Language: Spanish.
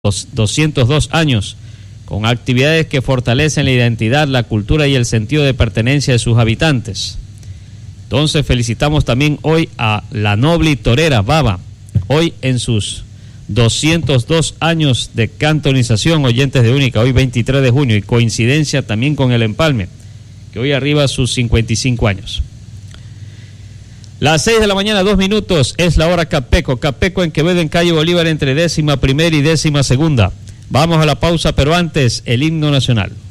los 202 años, con actividades que fortalecen la identidad, la cultura y el sentido de pertenencia de sus habitantes. Entonces felicitamos también hoy a la noble torera Baba, hoy en sus 202 años de cantonización, oyentes de Única, hoy 23 de junio, y coincidencia también con el empalme, que hoy arriba sus 55 años. Las 6 de la mañana, 2 minutos, es la hora Capeco. Capeco en Quevedo, en calle Bolívar, entre 11ª y 12ª. Vamos a la pausa, pero antes, el himno nacional.